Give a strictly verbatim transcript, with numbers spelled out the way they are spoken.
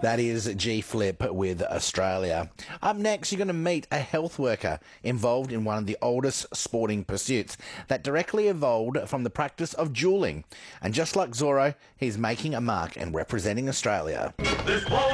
That is G Flip with Australia. Up next, you're going to meet a health worker involved in one of the oldest sporting pursuits that directly evolved from the practice of duelling. And just like Zorro, he's making a mark and representing Australia.